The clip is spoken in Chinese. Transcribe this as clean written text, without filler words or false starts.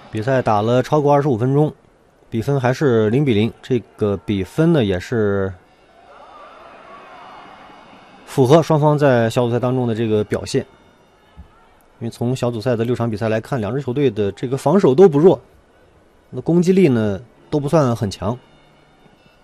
比赛打了超过25分钟，比分还是0-0。这个比分呢，也是符合双方在小组赛当中的这个表现。因为从小组赛的6场比赛来看，两支球队的这个防守都不弱，那攻击力呢都不算很强。